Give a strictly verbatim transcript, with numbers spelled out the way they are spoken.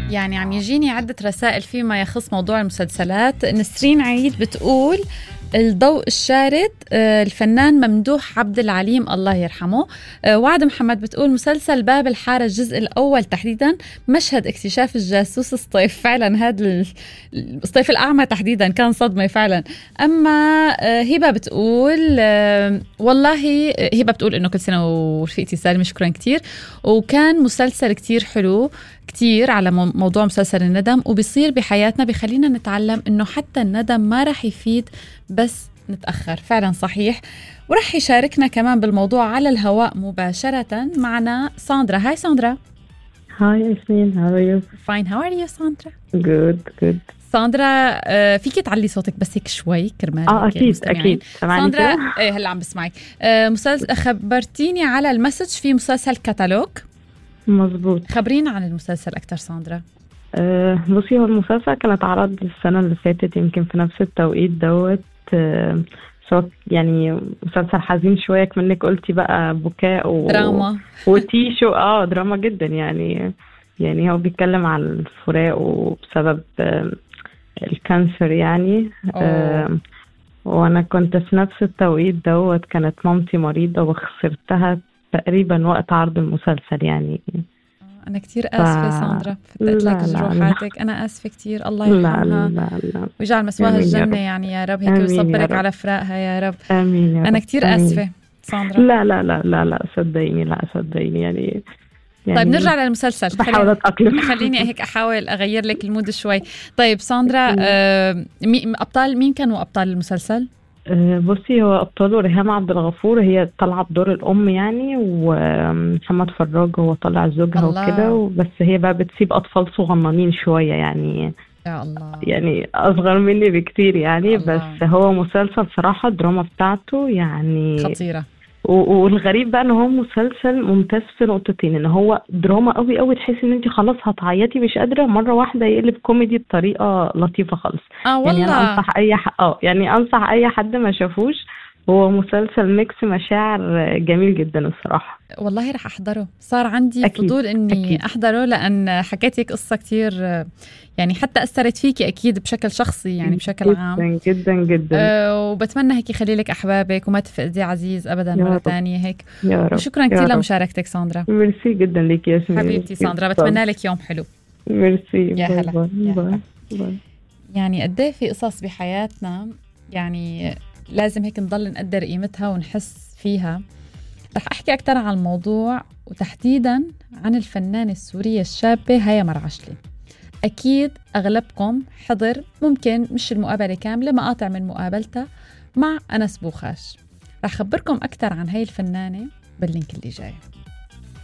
يعني عم يجيني عدة رسائل فيما يخص موضوع المسلسلات. نسرين عيد بتقول الضوء الشارد الفنان ممدوح عبد العليم الله يرحمه. وعد محمد بتقول مسلسل باب الحارة الجزء الأول تحديدا مشهد اكتشاف الجاسوس الصيف، فعلا هذا الصيف الأعمى تحديدا كان صدمة فعلا. أما هبة بتقول والله هبة بتقول إنه كل سنة ورفيقتي سالمة، شكرا كتير، وكان مسلسل كتير حلو كتير على موضوع مسلسل الندم، وبيصير بحياتنا بيخلينا نتعلم إنه حتى الندم ما رح يفيد بس نتأخر. فعلا صحيح. ورح يشاركنا كمان بالموضوع على الهواء مباشرة معنا ساندرا. هاي ساندرا. Hi Yasmin, how are you? Fine, how are you Sandra? Good, good. ساندرا فيكي تعلي صوتك بس هيك شوي كرمال اه اكيد اكيد. ساندرا ايه هلا عم بسمعك. مسلسل خبرتيني على المسج في مسلسل كتالوج. مزبوط. خبرينا عن المسلسل اكثر ساندرا. أه بصي، هو المسلسل كان اتعرض السنة اللي فاتت يمكن في نفس التوقيت دوت. أه سواء يعني مسلسل حزين شوية كمنك قلتي بقى، بكاء و... دراما وتيشو اه دراما جدا يعني. يعني هو بيتكلم عن الفراق وبسبب أه الكانسر يعني. أه وانا كنت في نفس التوقيت دوت كانت مامتي مريضة وخسرتها تقريبا وقت عرض المسلسل يعني. أنا كتير آسفة ف... ساندرا فتقت لك جروحاتك. أنا آسفة كتير، الله يرحمها لا لا لا. ويجعل مسواها الجنة يعني يا رب، هيك ويصبرك على فراقها يا رب. آمين يا رب. أنا كتير آسفة ساندرا. لا لا لا لا لا صدقيني، لا صدقيني يعني, يعني طيب نرجع للمسلسل. بحاول أتأقلم. خليني هيك أحاول أغير لك المود شوي. طيب ساندرا، آه مي... أبطال مين كانوا أبطال المسلسل؟ بصي، هو أبطاله ريهام عبد الغفور، هي طالعة بدور الأم يعني، ومحمد فراج هو طالع زوجها وكده، بس هي بقى بتسيب أطفال صغننين شوية يعني. يا الله. يعني أصغر مني بكتير يعني. الله. بس هو مسلسل صراحة الدراما بتاعته يعني خطيرة. والغريب بقى ان هو مسلسل ممتاز في نقطتين، ان هو دراما قوي قوي تحس ان انت خلاص هتعيطي مش قادره، مره واحده يقلب كوميدي بطريقه لطيفه خالص. اه والله. يعني انا انصح اي ح... اه يعني انصح اي حد ما شافوش، هو مسلسل ميكس مشاعر جميل جدا الصراحه. والله رح احضره، صار عندي أكيد. فضول اني أكيد. احضره، لان حكيتي قصه كتير يعني حتى اثرت فيكي اكيد بشكل شخصي يعني بشكل جداً عام. جدا جدا. أه وبتمنى هيك يخلي لك احبابك وما تفقدي عزيز ابدا مره ثانيه هيك. يا رب. وشكرا كثير لمشاركتك ساندرا. ميرسي جدا لك يا ياسمين حبيبتي ساندرا، بتمنى لك يوم حلو. ميرسي. يا هلا. باي باي. باي. يعني قد ايه في قصص بحياتنا يعني لازم هيك نضل نقدر قيمتها ونحس فيها. رح أحكي أكتر عن الموضوع وتحديدا عن الفنانة السورية الشابة هيا مرعشلي. أكيد أغلبكم حضر ممكن مش المقابلة كاملة، مقاطع من مقابلتها مع أنس بوخاش. رح أخبركم أكتر عن هاي الفنانة باللينك اللي جاي.